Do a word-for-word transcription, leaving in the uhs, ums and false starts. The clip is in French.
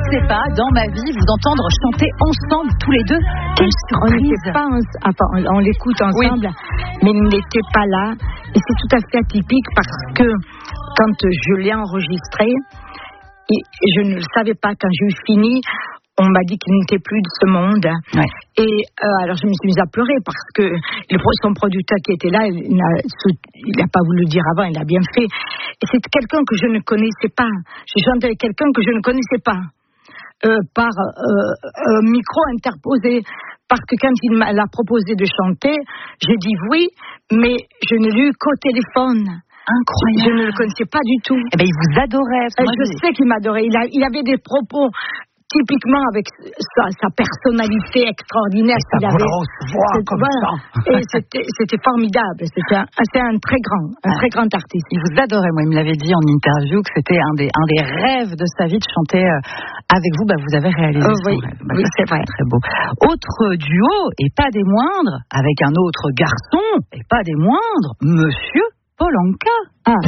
pensais pas, dans ma vie, vous entendre chanter ensemble, tous les deux. Quelle On surprise. n'était pas, en- enfin, on, on l'écoute ensemble, oui. Mais il n'était pas là. Et c'est tout à fait atypique parce que quand je l'ai enregistré, et je ne le savais pas quand j'ai eu fini. On m'a dit qu'il n'était plus de ce monde. Ouais. Et euh, alors je me suis mise à pleurer parce que le, son producteur qui était là, il n'a, il n'a pas voulu le dire avant, il a bien fait. Et c'est quelqu'un que je ne connaissais pas. J'ai chanté avec quelqu'un que je ne connaissais pas. Euh, par euh, un micro interposé. Parce que quand il m'a proposé de chanter, j'ai dit oui, mais je ne l'ai eu qu'au téléphone. Incroyable. Je ne le connaissais pas du tout. Eh ben, il vous adorait. Euh, je sais qu'il m'adorait. Il, a, il avait des propos typiquement avec sa, sa personnalité extraordinaire. Sa qu'il avait. grosse voix comme voilà. ça. Et c'était, c'était formidable. C'était un, c'était un très grand, un très grand artiste. Il vous adorait. Moi, il me l'avait dit en interview que c'était un des, un des rêves de sa vie de chanter avec vous. Bah, vous avez réalisé euh, son oui, rêve. Bah, oui, c'est vrai. Très beau. Autre duo, et pas des moindres, avec un autre garçon, et pas des moindres, Monsieur Paul Anka. Ah.